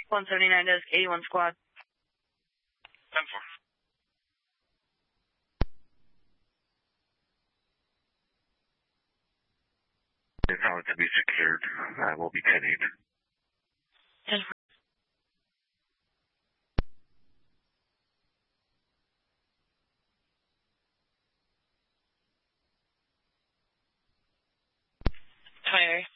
179 desk, 81 squad. 10-4. Tower to be secured. I will be 10-8. 10-4. Hi,